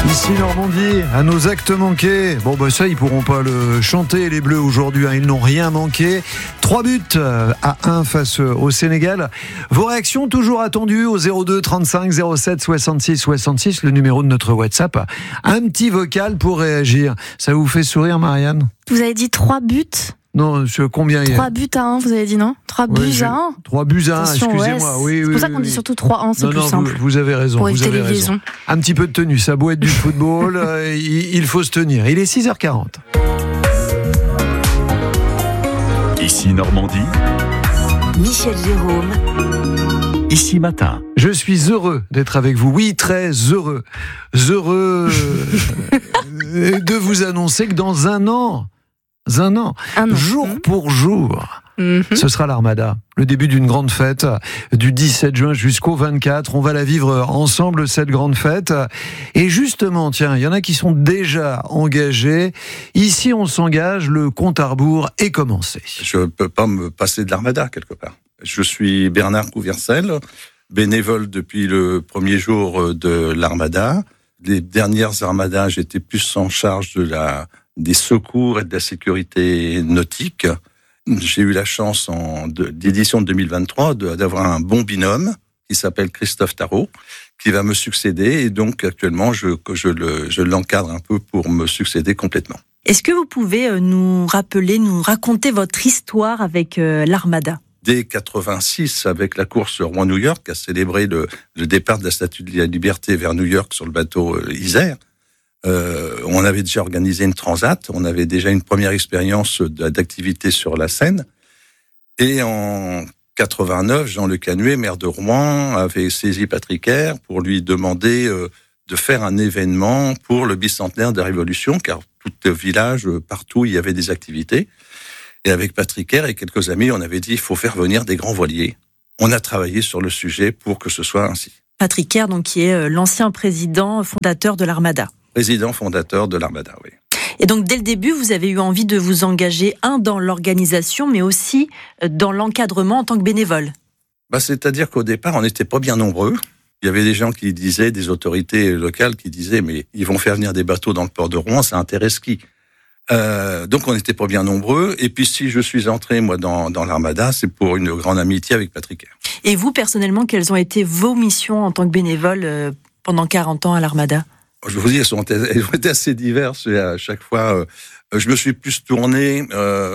Ici Normandie, à nos actes manqués. Bon ça ils pourront pas le chanter les Bleus aujourd'hui, ils n'ont rien manqué. 3 buts à 1 face au Sénégal. Vos réactions toujours attendues au 02 35 07 66 66, le numéro de notre WhatsApp. Un petit vocal pour réagir. Ça vous fait sourire, Marianne ? Vous avez dit 3 buts ? Non, combien il y a ? 3 buts à 1, vous avez dit non ? 3 buts à 1 ? 3 buts à 1, Attention, excusez-moi. ouais, c'est pour ça qu'on dit surtout 3-1, c'est plus simple. Vous avez raison. Pour éviter les liaisons. Un petit peu de tenue, ça a beau être du football, il faut se tenir. Il est 6h40. Ici Normandie. Michel Jérôme. Ici Matin. Je suis heureux d'être avec vous. Oui, très heureux. Heureux de vous annoncer que dans un an, jour pour jour, ce sera l'Armada. Le début d'une grande fête du 17 juin jusqu'au 24. On va la vivre ensemble, cette grande fête. Et justement, tiens, il y en a qui sont déjà engagés. Ici, on s'engage, le compte à rebours est commencé. Je ne peux pas me passer de l'Armada, quelque part. Je suis Bernard Couvercel, bénévole depuis le premier jour de l'Armada. Les dernières Armadas, j'étais plus en charge des secours et de la sécurité nautique. J'ai eu la chance d'édition 2023 d'avoir un bon binôme qui s'appelle Christophe Tarot, qui va me succéder. Et donc actuellement, je l'encadre un peu pour me succéder complètement. Est-ce que vous pouvez nous raconter votre histoire avec l'Armada ? Dès 86, avec la course Rouen-New York, a célébré le départ de la Statue de la Liberté vers New York sur le bateau Isère. On avait déjà organisé une transat, on avait déjà une première expérience d'activité sur la Seine. Et en 89, Jean Le Canuet, maire de Rouen, avait saisi Patrick Air pour lui demander de faire un événement pour le bicentenaire de la Révolution, car tout le village, partout, il y avait des activités. Et avec Patrick Air et quelques amis, on avait dit il faut faire venir des grands voiliers. On a travaillé sur le sujet pour que ce soit ainsi. Patrick Air, donc, qui est l'ancien président fondateur de l'Armada. Président fondateur de l'Armada, oui. Et donc, dès le début, vous avez eu envie de vous engager, dans l'organisation, mais aussi dans l'encadrement en tant que bénévole. C'est-à-dire qu'au départ, on n'était pas bien nombreux. Il y avait des gens qui disaient, des autorités locales qui disaient, mais ils vont faire venir des bateaux dans le port de Rouen, ça intéresse qui ? Donc, on n'était pas bien nombreux. Et puis, si je suis entré, moi, dans l'Armada, c'est pour une grande amitié avec Patrick Air. Et vous, personnellement, quelles ont été vos missions en tant que bénévole pendant 40 ans à l'Armada ? Je vous dis, elles ont été assez diverses et à chaque fois, je me suis plus tourné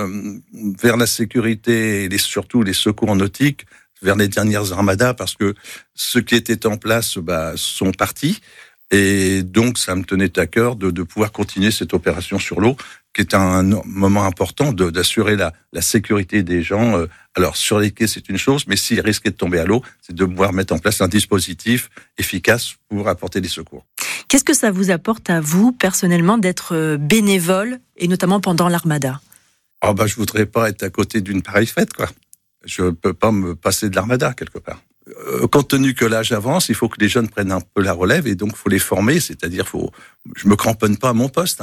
vers la sécurité et surtout les secours nautiques, vers les dernières Armadas, parce que ceux qui étaient en place sont partis. Et donc, ça me tenait à cœur de pouvoir continuer cette opération sur l'eau, qui est un moment important d'assurer la sécurité des gens. Alors, sur les quais, c'est une chose, mais s'ils risquaient de tomber à l'eau, c'est de pouvoir mettre en place un dispositif efficace pour apporter des secours. Qu'est-ce que ça vous apporte à vous, personnellement, d'être bénévole, et notamment pendant l'Armada ? Je voudrais pas être à côté d'une pareille fête, quoi. Je peux pas me passer de l'Armada, quelque part. Compte tenu que l'âge avance, il faut que les jeunes prennent un peu la relève et donc il faut les former, c'est-à-dire je me cramponne pas à mon poste,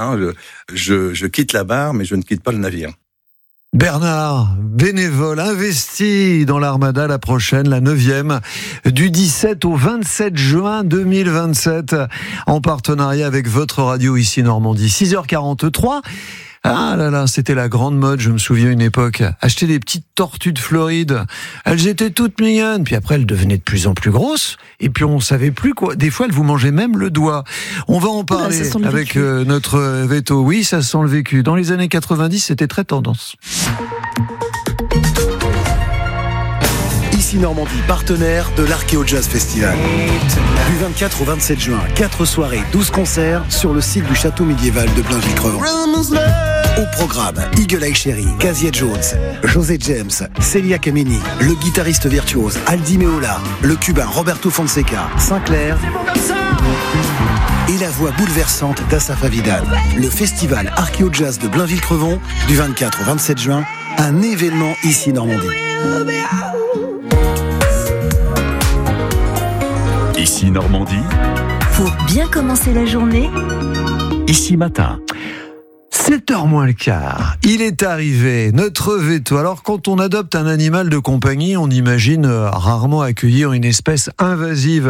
je quitte la barre mais je ne quitte pas le navire. Bernard, bénévole, investi dans l'Armada, la prochaine, la 9e, du 17 au 27 juin 2027, en partenariat avec votre radio ici Normandie. 6h43. Ah là là, c'était la grande mode, je me souviens une époque. Acheter des petites tortues de Floride. Elles étaient toutes mignonnes, puis après elles devenaient de plus en plus grosses, et puis on savait plus quoi. Des fois elles vous mangeaient même le doigt. On va en parler avec notre veto. Oui, ça sent le vécu. Dans les années 90, c'était très tendance. Ici Normandie, partenaire de l'Arkeo Jazz Festival. Du 24 au 27 juin, 4 soirées, 12 concerts sur le site du château médiéval de Blainville-Crevant. Au programme, Eagle Eye Cherry, Cazier Jones, José James, Celia Kameni, le guitariste virtuose Aldi Meola, le cubain Roberto Fonseca, Sinclair et la voix bouleversante d'Assaf Avidan. Le festival Arkeo Jazz de Blainville-Crevant, du 24 au 27 juin, un événement ici Normandie. Ici Normandie. Pour bien commencer la journée, Ici Matin. 7h moins le quart, il est arrivé, notre veto. Alors quand on adopte un animal de compagnie, on imagine rarement accueillir une espèce invasive. Mais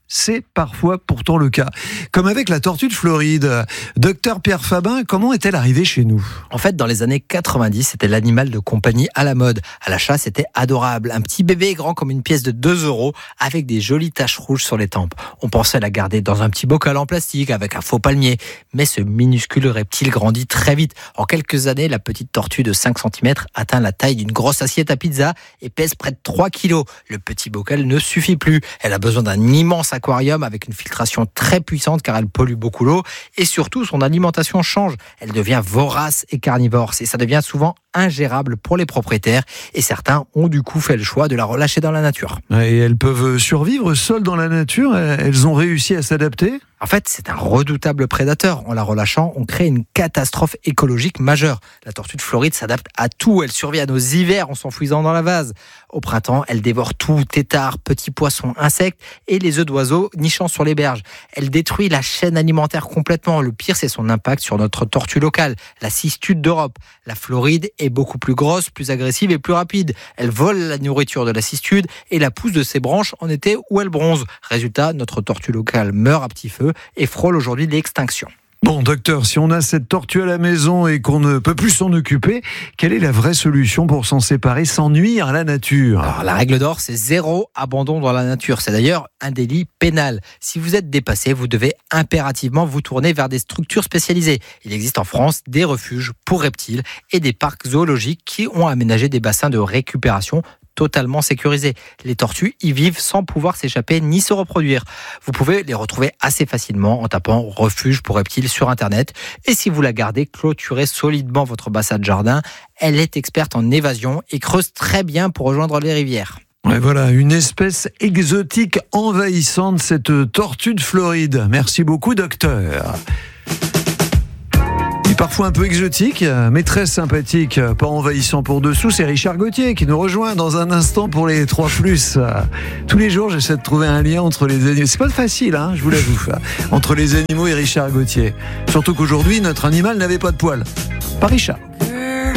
c'est parfois pourtant le cas. Comme avec la tortue de Floride. Docteur Pierre Fabin, comment est-elle arrivée chez nous ? En fait, dans les années 90, c'était l'animal de compagnie à la mode. À l'achat, c'était adorable. Un petit bébé grand comme une pièce de 2 € avec des jolies taches rouges sur les tempes. On pensait la garder dans un petit bocal en plastique avec un faux palmier. Mais ce minuscule reptile grandit très vite. En quelques années, la petite tortue de 5 cm atteint la taille d'une grosse assiette à pizza et pèse près de 3 kg. Le petit bocal ne suffit plus. Elle a besoin d'un immense aquarium avec une filtration très puissante car elle pollue beaucoup l'eau et surtout son alimentation change. Elle devient vorace et carnivore et ça devient souvent ingérable pour les propriétaires et certains ont du coup fait le choix de la relâcher dans la nature. Et elles peuvent survivre seules dans la nature ? Elles ont réussi à s'adapter ? En fait, c'est un redoutable prédateur. En la relâchant, on crée une catastrophe écologique majeure. La tortue de Floride s'adapte à tout. Elle survit à nos hivers en s'enfouissant dans la vase. Au printemps, elle dévore tout, têtards, petits poissons, insectes et les œufs d'oiseaux nichant sur les berges. Elle détruit la chaîne alimentaire complètement. Le pire, c'est son impact sur notre tortue locale, la cistude d'Europe. La Floride est beaucoup plus grosse, plus agressive et plus rapide. Elle vole la nourriture de la cistude et la pousse de ses branches en été où elle bronze. Résultat, notre tortue locale meurt à petit feu et frôle aujourd'hui l'extinction. Bon, docteur, si on a cette tortue à la maison et qu'on ne peut plus s'en occuper, quelle est la vraie solution pour s'en séparer sans nuire à la nature ? Alors, la règle d'or, c'est 0 abandon dans la nature. C'est d'ailleurs un délit pénal. Si vous êtes dépassé, vous devez impérativement vous tourner vers des structures spécialisées. Il existe en France des refuges pour reptiles et des parcs zoologiques qui ont aménagé des bassins de récupération totalement sécurisés. Les tortues y vivent sans pouvoir s'échapper ni se reproduire. Vous pouvez les retrouver assez facilement en tapant refuge pour reptiles sur Internet. Et si vous la gardez, clôturez solidement votre bassin de jardin. Elle est experte en évasion et creuse très bien pour rejoindre les rivières. Ouais, voilà, une espèce exotique envahissante, cette tortue de Floride. Merci beaucoup, docteur. Et parfois un peu exotique, mais très sympathique, pas envahissant pour dessous, c'est Richard Gauthier qui nous rejoint dans un instant pour les 3+. Tous les jours, j'essaie de trouver un lien entre les animaux. C'est pas facile, je vous l'avoue, entre les animaux et Richard Gauthier. Surtout qu'aujourd'hui, notre animal n'avait pas de poils. Pas Richard.